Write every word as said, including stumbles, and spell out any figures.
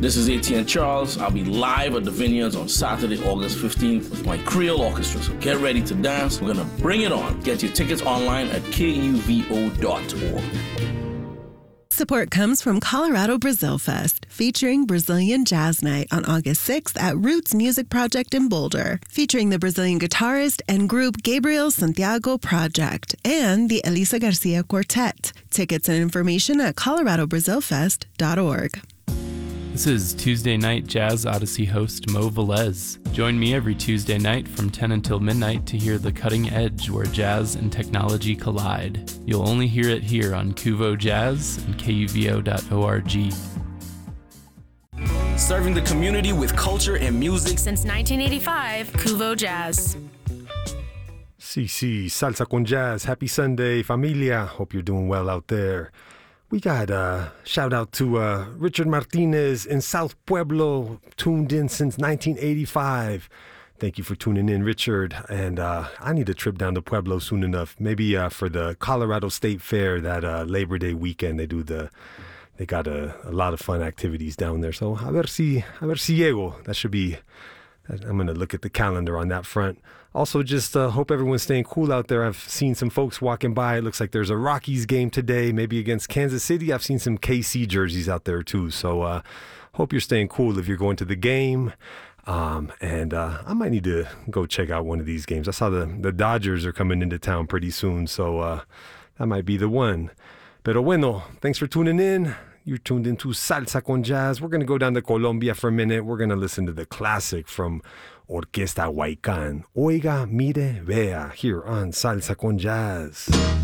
This is Etienne Charles. I'll be live at the Vineyards on Saturday, August fifteenth with my Creole Orchestra. So get ready to dance. We're going to bring it on. Get your tickets online at K U V O dot org. Support comes from Colorado Brazil Fest, featuring Brazilian Jazz Night on August sixth at Roots Music Project in Boulder, featuring the Brazilian guitarist and group Gabriel Santiago Project and the Elisa Garcia Quartet. Tickets and information at colorado brazil fest dot org. This is Tuesday Night Jazz Odyssey host Mo Velez. Join me every Tuesday night from ten until midnight to hear the cutting edge where jazz and technology collide. You'll only hear it here on Kuvo Jazz and K U V O dot org. Serving the community with culture and music since nineteen eighty-five, Kuvo Jazz. Sí, sí, Salsa con Jazz. Happy Sunday, familia. Hope you're doing well out there. We got a shout out to uh, Richard Martinez in South Pueblo, tuned in since nineteen eighty-five. Thank you for tuning in, Richard. And uh, I need a trip down to Pueblo soon enough. Maybe uh, for the Colorado State Fair, that uh, Labor Day weekend. They do the, they got a, a lot of fun activities down there. So a ver si, a ver si llego. That should be. I'm going to look at the calendar on that front. Also, just uh, hope everyone's staying cool out there. I've seen some folks walking by. It looks like there's a Rockies game today, maybe against Kansas City. I've seen some K C jerseys out there, too. So uh, hope you're staying cool if you're going to the game. Um, and uh, I might need to go check out one of these games. I saw the, the Dodgers are coming into town pretty soon, so uh, that might be the one. Pero bueno, thanks for tuning in. You're tuned into Salsa con Jazz. We're going to go down to Colombia for a minute. We're going to listen to the classic from Orquesta Huaycán, Oiga, Mire, Vea, here on Salsa con Jazz.